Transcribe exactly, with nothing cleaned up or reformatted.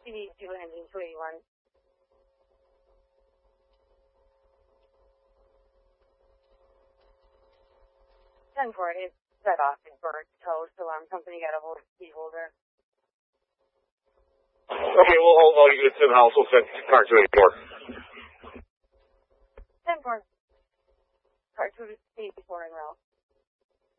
C two engine two eighty-one. ten four, it's set off in bird toast. Alarm company got a hold of the key holder. Okay, we'll hold all units in the house. We'll send car two eighty-four. ten four. Car two eighty-four en route.